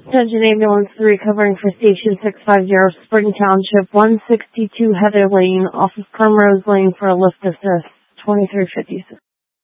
Attention Ambulance 3 covering for Station 650, Spring Township, 162 Heather Lane, off of Primrose Lane for a lift assist, 2356.